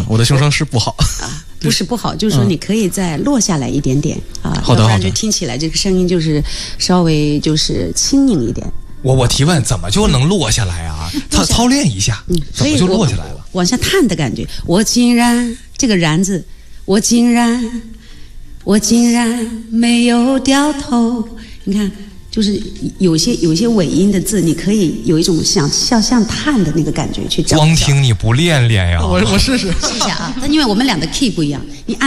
我的胸声是不好啊，不是不好，就是说你可以再落下来一点点啊， 好的， 要不然就听起来这个声音就是稍微就是轻盈一点。 我提问，怎么就能落下来啊？操练一下，怎么就落下来了？ 往下探的感觉。我竟然这个然字，我竟然没有掉头。你看，就是有些尾音的字，你可以有一种像探的那个感觉去找。 光听你不练呀？ 我试试。 试一下啊，但因为我们俩的 key 不一样，你按。